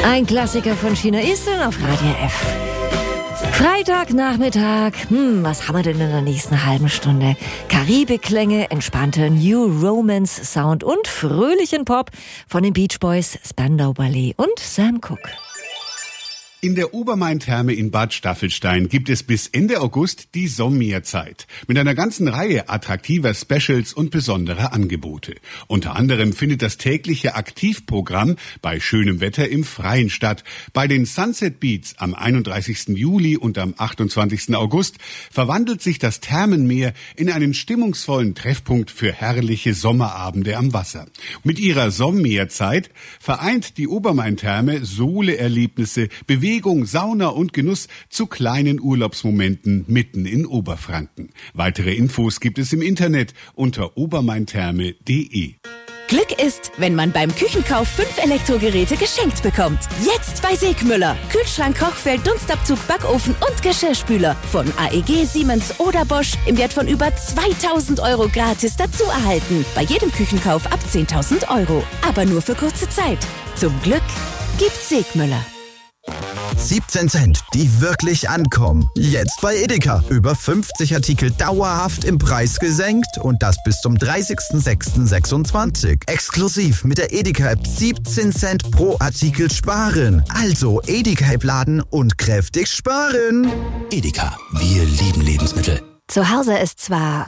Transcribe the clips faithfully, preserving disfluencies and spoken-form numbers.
Ein Klassiker von China Eastern auf Radio F. Freitagnachmittag. Hm, was haben wir denn in der nächsten halben Stunde? Karibikklänge, entspannter New Romance Sound und fröhlichen Pop von den Beach Boys, Spandau Ballet und Sam Cooke. In der Obermain-Therme in Bad Staffelstein gibt es bis Ende August die Sommerzeit mit einer ganzen Reihe attraktiver Specials und besonderer Angebote. Unter anderem findet das tägliche Aktivprogramm bei schönem Wetter im Freien statt. Bei den Sunset Beats am einunddreißigsten Juli und am achtundzwanzigsten August verwandelt sich das Thermenmeer in einen stimmungsvollen Treffpunkt für herrliche Sommerabende am Wasser. Mit ihrer Sommerzeit vereint die Obermain-Therme Sohle-Erlebnisse, Bewegung, Sauna und Genuss zu kleinen Urlaubsmomenten mitten in Oberfranken. Weitere Infos gibt es im Internet unter obermaintherme punkt de. Glück ist, wenn man beim Küchenkauf fünf Elektrogeräte geschenkt bekommt. Jetzt bei Segmüller. Kühlschrank, Kochfeld, Dunstabzug, Backofen und Geschirrspüler. Von A E G, Siemens oder Bosch im Wert von über zweitausend Euro gratis dazu erhalten. Bei jedem Küchenkauf ab zehntausend Euro. Aber nur für kurze Zeit. Zum Glück gibt's Segmüller. siebzehn Cent, die wirklich ankommen. Jetzt bei Edeka. Über fünfzig Artikel dauerhaft im Preis gesenkt und das bis zum dreißigsten sechsten sechsundzwanzig. Exklusiv mit der Edeka-App siebzehn Cent pro Artikel sparen. Also Edeka-App laden und kräftig sparen. Edeka, wir lieben Lebensmittel. Zu Hause ist zwar...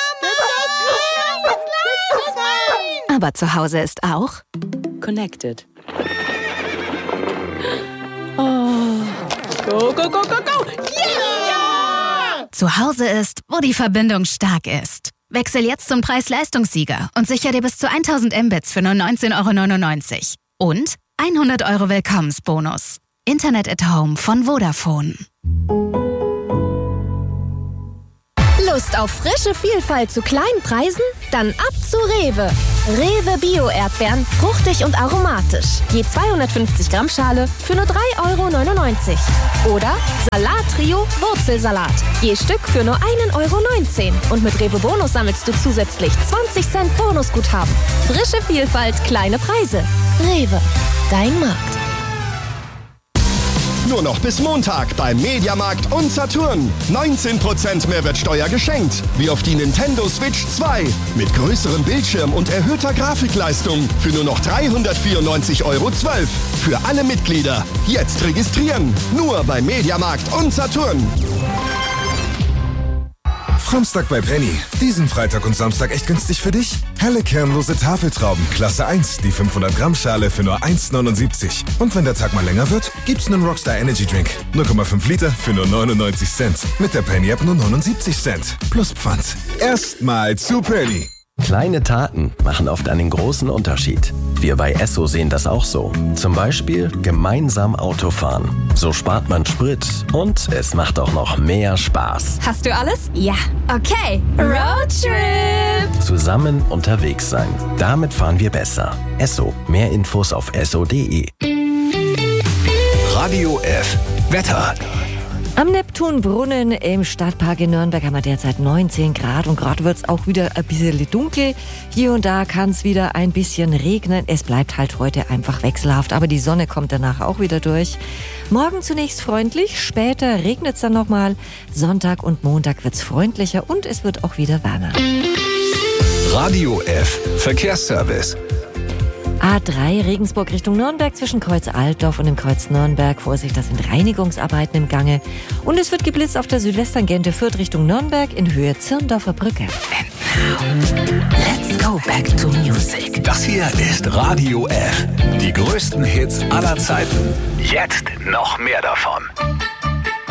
Aber zu Hause ist auch... Connected. Oh. Go, go, go, go, go! Yeah! Zu Hause ist, wo die Verbindung stark ist. Wechsel jetzt zum Preis-Leistungssieger und sicher dir bis zu tausend Mbits für nur neunzehn Euro neunundneunzig. Und hundert Euro Willkommensbonus. Internet at Home von Vodafone. Lust auf frische Vielfalt zu kleinen Preisen? Dann ab zu Rewe. Rewe Bio-Erdbeeren, fruchtig und aromatisch. Je zweihundertfünfzig Gramm Schale für nur drei Euro neunundneunzig. Oder Salat-Trio Wurzelsalat. Je Stück für nur ein Euro neunzehn. Und mit Rewe Bonus sammelst du zusätzlich zwanzig Cent Bonusguthaben. Frische Vielfalt, kleine Preise. Rewe, dein Markt. Nur noch bis Montag beim Mediamarkt und Saturn. neunzehn Prozent Mehrwertsteuer geschenkt. Wie auf die Nintendo Switch zwei. Mit größerem Bildschirm und erhöhter Grafikleistung. Für nur noch dreihundertvierundneunzig Euro zwölf. Für alle Mitglieder. Jetzt registrieren. Nur beim Mediamarkt und Saturn. Samstag bei Penny. Diesen Freitag und Samstag echt günstig für dich? Helle kernlose Tafeltrauben, Klasse eins, die fünfhundert Gramm Schale für nur eins neunundsiebzig. Und wenn der Tag mal länger wird, gibt's einen Rockstar Energy Drink. null Komma fünf Liter für nur neunundneunzig Cent. Mit der Penny App nur neunundsiebzig Cent. Plus Pfand. Erstmal zu Penny. Kleine Taten machen oft einen großen Unterschied. Wir bei Esso sehen das auch so. Zum Beispiel gemeinsam Autofahren. So spart man Sprit und es macht auch noch mehr Spaß. Hast du alles? Ja. Okay. Roadtrip. Zusammen unterwegs sein. Damit fahren wir besser. Esso. Mehr Infos auf esso punkt de. Radio F. Wetter. Am Neptunbrunnen im Stadtpark in Nürnberg haben wir derzeit neunzehn Grad und gerade wird es auch wieder ein bisschen dunkel. Hier und da kann es wieder ein bisschen regnen. Es bleibt halt heute einfach wechselhaft, aber die Sonne kommt danach auch wieder durch. Morgen zunächst freundlich, später regnet es dann nochmal. Sonntag und Montag wird es freundlicher und es wird auch wieder wärmer. Radio F. Verkehrsservice. A drei Regensburg Richtung Nürnberg zwischen Kreuz Altdorf und dem Kreuz Nürnberg. Vorsicht, das sind Reinigungsarbeiten im Gange. Und es wird geblitzt auf der Südwesttangente Fürth Richtung Nürnberg in Höhe Zirndorfer Brücke. And now, let's go back to music. Das hier ist Radio F. Die größten Hits aller Zeiten. Jetzt noch mehr davon.